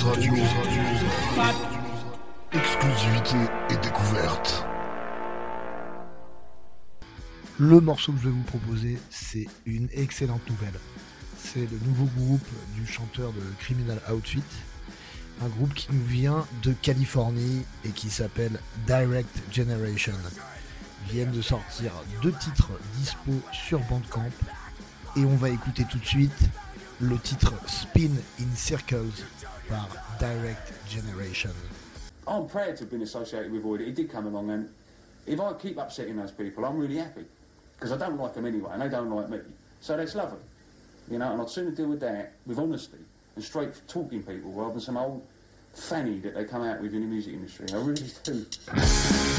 Radio. Exclusivité et découverte. Le morceau que je vais vous proposer, c'est une excellente nouvelle. C'est le nouveau groupe du chanteur de Criminal Outfit, un groupe qui nous vient de Californie et qui s'appelle Direct Generation. Ils viennent de sortir 2 titres dispo sur Bandcamp et on va écouter tout de suite le titre Spin in Circles par Direct Generation. I'm proud to have been associated with Void. He did come along, and if I keep upsetting those people, I'm really happy. Because I don't like them anyway, and they don't like me. So that's lovely. You know, and I'd sooner deal with that with honesty and straight talking people rather than some old fanny that they come out with in the music industry. I really do.